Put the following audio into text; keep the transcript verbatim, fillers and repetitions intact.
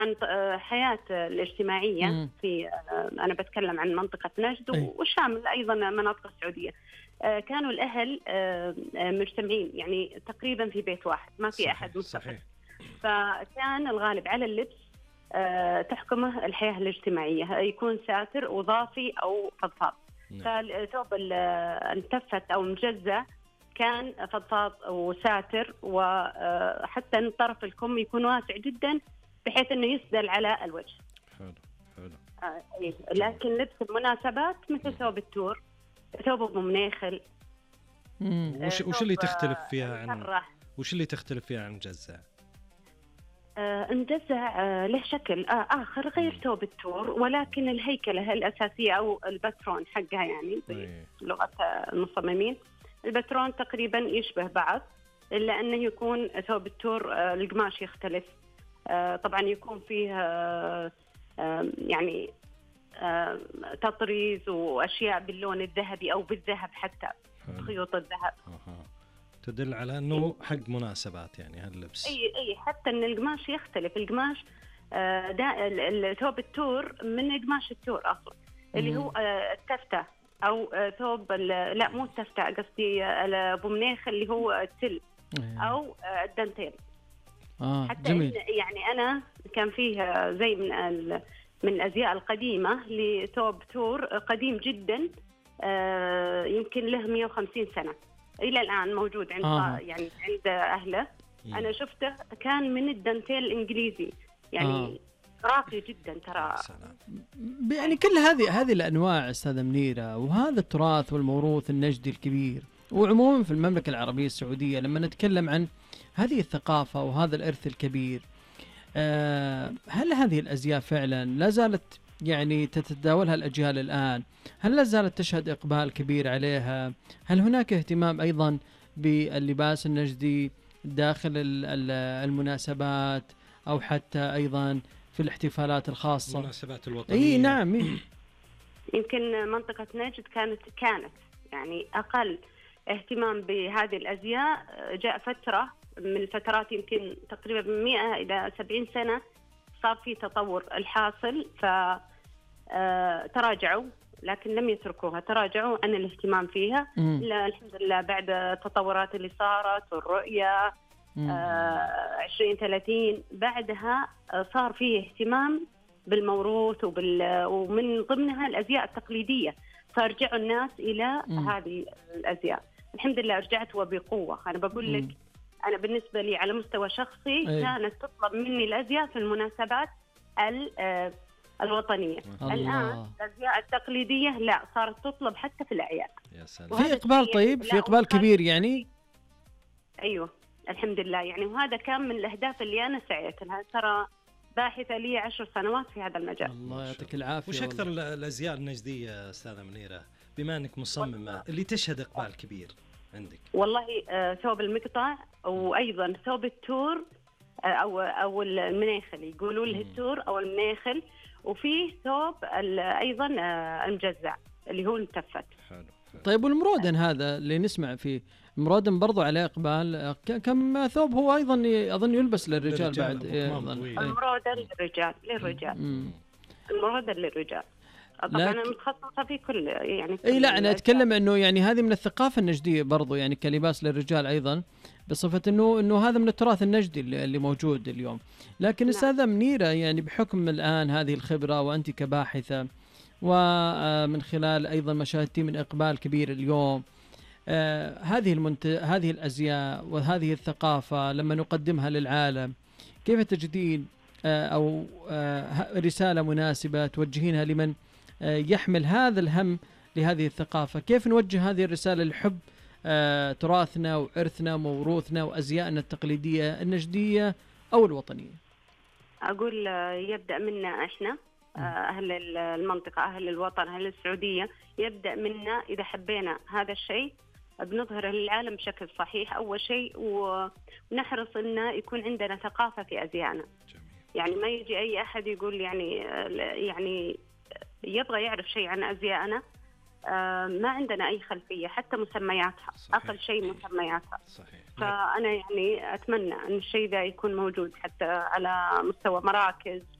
عن حياة الاجتماعية مم. في أنا بتكلم عن منطقة نجد أي. والشامل أيضا مناطق السعودية. كانوا الأهل مجتمعين يعني تقريبا في بيت واحد، ما في صحيح. أحد مستقل، فكان الغالب على اللبس تحكمه الحياة الاجتماعية، يكون ساتر وضافي أو فضفاض. فالثوب التفت أو مجزأ كان فضفاض وساتر، وحتى أن طرف الكم يكون واسع جدا بحيث أنه يسدل على الوجه. حلو حلو. آه إيه. لكن لبس المناسبات مثل ثوب التور، ثوب أبو منيخل. وش وش اللي تختلف فيها عن وش اللي تختلف فيها عن مجزع؟ آه مجزع آه له شكل آه آخر غير ثوب التور، ولكن الهيكلة الأساسية أو الباترون حقها يعني بلغة المصممين، الباترون تقريبا يشبه بعض، إلا أنه يكون ثوب التور آه القماش يختلف. آه طبعا يكون فيه آه آه يعني آه تطريز وأشياء باللون الذهبي أو بالذهب، حتى خيوط الذهب. أه. تدل على أنه حق مناسبات يعني هاللبس. أي أي حتى أن القماش يختلف. القماش آه دا ثوب التور من قماش التور أصلا اللي هو آه التفتة أو آه ثوب لا مو التفتة، قصدي أبو منيخ اللي هو التل أو آه الدانتيل. آه حتى جميل. يعني أنا كان فيه زي من من الأزياء القديمة لثوب تور قديم جدا، آه يمكن له مئة وخمسين سنة إلى الآن موجود عند آه. يعني عند أهله. يه. أنا شفته كان من الدانتيل الإنجليزي يعني آه. راقي جدا ترى. يعني كل هذه هذه الأنواع أستاذة منيرة، وهذا التراث والموروث النجدي الكبير، وعموما في المملكة العربية السعودية لما نتكلم عن هذه الثقافة وهذا الإرث الكبير، أه هل هذه الأزياء فعلا لا زالت يعني تتداولها الأجيال الآن؟ هل لا زالت تشهد إقبال كبير عليها؟ هل هناك اهتمام أيضا باللباس النجدي داخل المناسبات أو حتى أيضا في الاحتفالات الخاصة؟ المناسبات الوطنية. أي نعم. يمكن منطقة نجد كانت كانت يعني أقل اهتمام بهذه الأزياء. جاء فترة من الفترات يمكن تقريبا من مئة إلى سبعين سنة صار في تطور الحاصل، فتراجعوا لكن لم يتركوها، تراجعوا عن الاهتمام فيها. لا الحمد لله بعد التطورات اللي صارت والرؤية عشرين ثلاثين بعدها صار فيه اهتمام بالموروث وبال ومن ضمنها الأزياء التقليدية، فرجعوا الناس إلى م. هذه الأزياء. الحمد لله رجعت وبقوة. أنا بقول لك أنا بالنسبة لي على مستوى شخصي أي. كانت تطلب مني الأزياء في المناسبات الوطنية. الله. الآن الأزياء التقليدية لا صارت تطلب حتى في الأعياد. في إقبال طيب، في إقبال كبير يعني. أيوة الحمد لله يعني، وهذا كان من الأهداف اللي أنا سعيت لها. ترى باحثة لي عشر سنوات في هذا المجال. الله يعطيك العافية. وش أكثر الأزياء النجدية أستاذة منيرة بما أنك مصممة اللي تشهد إقبال كبير عندك؟ والله آه ثوب المقطع، وأيضا ثوب التور آه أو أو المنيخل يقولوا له التور أو المنيخل، وفيه ثوب أيضا آه المجزع اللي هو المتفت. حلو. طيب والمرودن هذا اللي نسمع فيه، مرودن برضو عليه إقبال، كم ثوب هو أيضا أظن يلبس للرجال بعد؟ المرودن للرجال للرجال المرودن للرجال طبعا أنا متخصصة في كل يعني اي لا انا اتكلم انه يعني هذه من الثقافة النجدية برضو يعني كلباس للرجال ايضا، بصفة انه انه هذا من التراث النجدي اللي موجود اليوم. لكن أستاذة منيرة يعني بحكم الآن هذه الخبرة وأنت كباحثة ومن خلال أيضا ما شاهدتي من إقبال كبير اليوم، آه هذه المنت... هذه الأزياء وهذه الثقافة لما نقدمها للعالم كيف تجدين آه أو آه رسالة مناسبة توجهينها لمن آه يحمل هذا الهم لهذه الثقافة؟ كيف نوجه هذه الرسالة لحب آه تراثنا وإرثنا وموروثنا وأزيائنا التقليدية النجدية أو الوطنية؟ أقول يبدأ منا إحنا أهل المنطقة، أهل الوطن، أهل السعودية. يبدأ منا إذا حبينا هذا الشيء بنظهره للعالم بشكل صحيح أول شيء، ونحرص إنه يكون عندنا ثقافة في أزيائنا. يعني ما يجي أي أحد يقول يعني يعني يبغى يعرف شيء عن أزيائنا ما عندنا أي خلفية حتى مسمياتها. صحيح. أقل شيء مسمياتها. صحيح. فأنا يعني أتمنى أن الشيء ذا يكون موجود حتى على مستوى مراكز